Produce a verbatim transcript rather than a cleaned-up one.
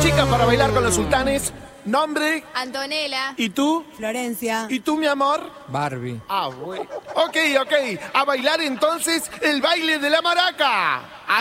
Chicas para bailar con los sultanes. Nombre. Antonella. ¿Y tú? Florencia. ¿Y tú, mi amor? Barbie. Ah, bueno. Ok, ok. A bailar entonces el baile de la maraca.